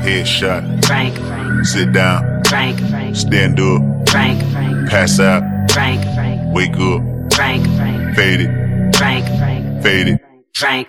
Headshot. Frank. Sit down. Frank. Stand up. Frank. Pass out. Frank. Wake up. Frank. Fade it. Frank. Fade it. Frank.